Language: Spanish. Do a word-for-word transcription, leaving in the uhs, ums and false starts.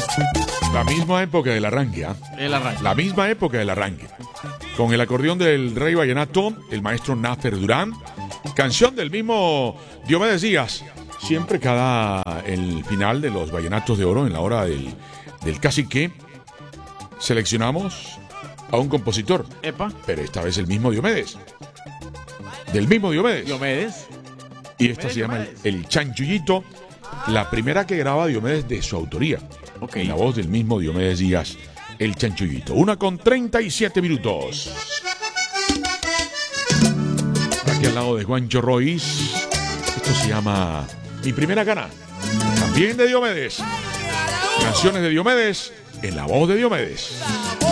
La misma época del arranque, ¿ah? El arranque. La misma época del arranque. Con el acordeón del rey vallenato, el maestro Náfer Durán. Canción del mismo Diomedes Díaz. Siempre cada el final de los vallenatos de oro, en la hora del, del cacique, seleccionamos a un compositor. Epa. Pero esta vez el mismo Diomedes. Del mismo Diomedes. Diomedes. Y esta se llama el, el Chanchullito. La primera que graba Diomedes de su autoría. Ok. En la voz del mismo Diomedes Díaz, el Chanchullito. Una con treinta y siete minutos. Aquí al lado de Juancho Royce. Esto se llama Mi Primera Gana. También de Diomedes. Canciones de Diomedes en la voz de Diomedes.